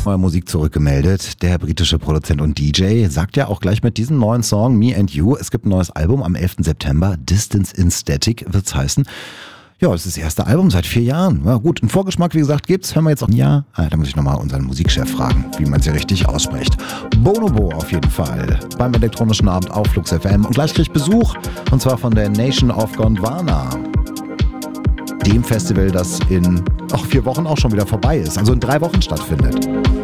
Neue Musik zurückgemeldet. Der britische Produzent und DJ sagt ja auch gleich mit diesem neuen Song Me and You, es gibt ein neues Album am 11. September, Distance in Static wird's heißen. Ja, das ist das erste Album seit 4 Jahren. Ja, gut, einen Vorgeschmack, wie gesagt, gibt's. Hören wir jetzt auch ein Jahr. Da muss ich nochmal unseren Musikchef fragen, wie man sie richtig ausspricht. Bonobo auf jeden Fall. Beim elektronischen Abend auf Flux FM. Und gleich krieg ich Besuch. Und zwar von der Nation of Gondwana. Dem Festival, das in 4 Wochen auch schon wieder vorbei ist. Also in 3 Wochen stattfindet.